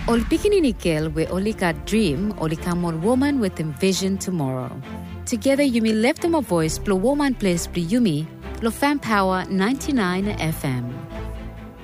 Ol Pikininikil we Olika dream, Olika mon woman with envision tomorrow. Together Yumi left them a voice, Plo woman place Pli Yumi, Plo Fan Power 99 FM.